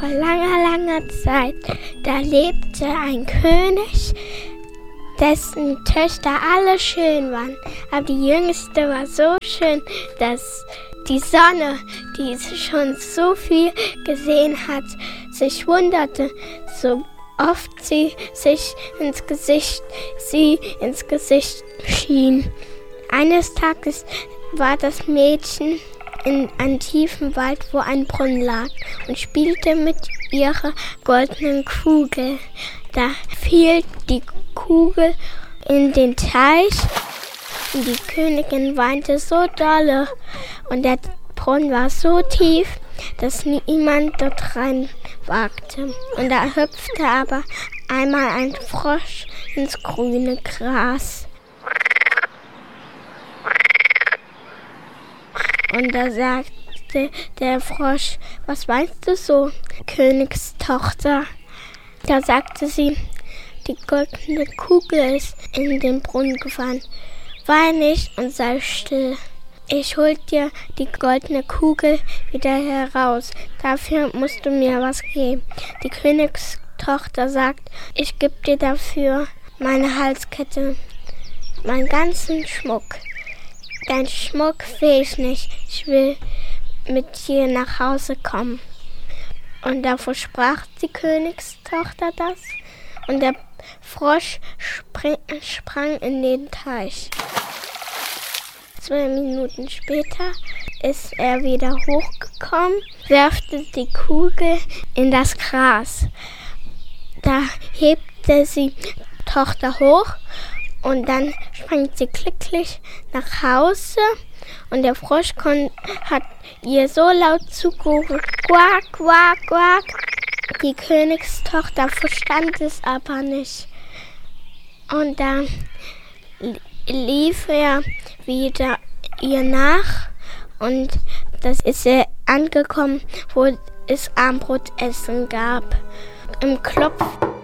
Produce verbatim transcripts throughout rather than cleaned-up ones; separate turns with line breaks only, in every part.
Vor langer, langer Zeit, da lebte ein König, dessen Töchter alle schön waren. Aber die jüngste war so schön, dass die Sonne, die schon so viel gesehen hat, sich wunderte, so oft sie sich ins Gesicht, sie ins Gesicht schien. Eines Tages war das Mädchen in einem tiefen Wald, wo ein Brunnen lag, und spielte mit ihrer goldenen Kugel. Da fiel die Kugel in den Teich und die Königin weinte so dolle und der Brunnen war so tief, dass niemand dort rein wagte. Und da hüpfte aber einmal ein Frosch ins grüne Gras. Und da sagte der Frosch: Was weinst du so, Königstochter? Da sagte sie: Die goldene Kugel ist in den Brunnen gefallen. Wein nicht und sei still. Ich hol dir die goldene Kugel wieder heraus. Dafür musst du mir was geben. Die Königstochter sagt: Ich gebe dir dafür meine Halskette, meinen ganzen Schmuck. Dein Schmuck will ich nicht. Ich will mit dir nach Hause kommen. Und da versprach die Königstochter das. Und der Frosch spring, sprang in den Teich. Zwei Minuten später ist er wieder hochgekommen, werfte die Kugel in das Gras. Da hebte sie die Tochter hoch und dann sprang sie glücklich nach Hause. Und der Frosch kon, hat ihr so laut zugerufen: Quack, quack, quack. Die Königstochter verstand es aber nicht. Und dann lief er wieder ihr nach und das ist er angekommen, wo es Abendbrotessen gab. Im Klopf: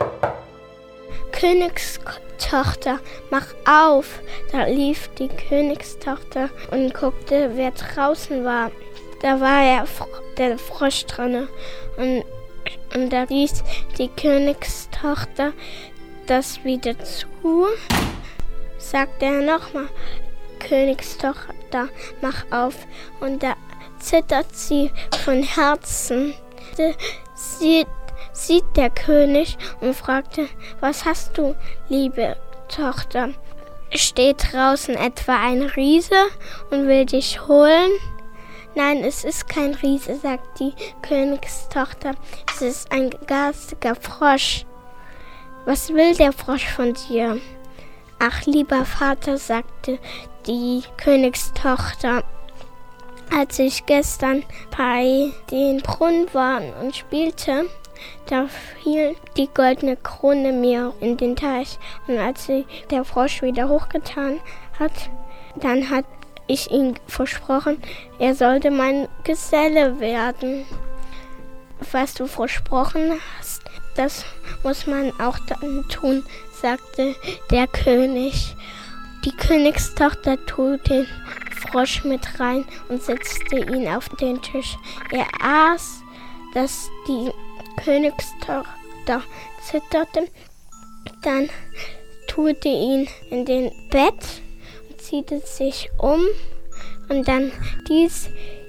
Königstochter, mach auf! Da lief die Königstochter und guckte, wer draußen war. Da war er, der Frosch dran. Und, und da ließ die Königstochter das wieder zu. Sagte er nochmal: Königstochter, mach auf. Und da zittert sie von Herzen. Sie sieht der König und fragte: Was hast du, liebe Tochter? Steht draußen etwa ein Riese und will dich holen? Nein, es ist kein Riese, sagt die Königstochter. Es ist ein garstiger Frosch. Was will der Frosch von dir? Ach, lieber Vater, sagte die Königstochter, als ich gestern bei den Brunnen war und spielte, da fiel die goldene Krone mir in den Teich. Und als sie der Frosch wieder hochgetan hat, dann hat ich ihm versprochen, er sollte mein Geselle werden. Was du versprochen hast, das muss man auch dann tun, sagte der König. Die Königstochter trug den Frosch mit rein und setzte ihn auf den Tisch. Er aß, dass die Königstochter zitterte. Dann tute ihn in den Bett und ziehte sich um. Und dann ließ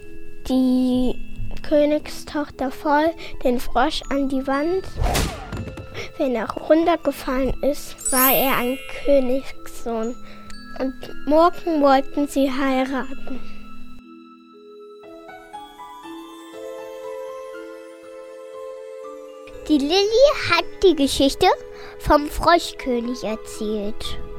die Königstochter voll den Frosch an die Wand. Wenn er runtergefallen ist, war er ein Königssohn. Und morgen wollten sie heiraten.
Die Lilly hat die Geschichte vom Froschkönig erzählt.